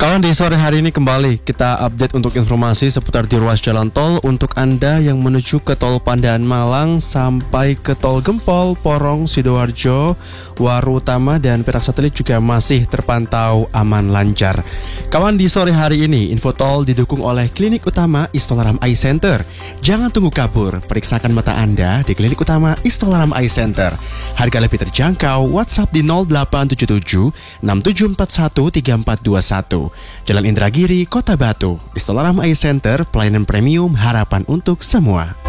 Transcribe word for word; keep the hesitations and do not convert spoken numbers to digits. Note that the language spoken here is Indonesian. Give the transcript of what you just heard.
Kawan, di sore hari ini kembali kita update untuk informasi seputar di ruas jalan tol untuk Anda yang menuju ke tol Pandaan Malang sampai ke tol Gempol, Porong, Sidoarjo, Waru Utama dan Perak Satelit juga masih terpantau aman lancar. Kawan, di sore hari ini info tol didukung oleh Klinik Utama Istolaram Eye Center. Jangan tunggu kabur, periksakan mata Anda di Klinik Utama Istolaram Eye Center. Harga lebih terjangkau, WhatsApp di nol delapan tujuh tujuh enam tujuh empat satu tiga empat dua satu. Jalan Indragiri, Kota Batu. Istolaram Eye Center, pelayanan premium, harapan untuk semua.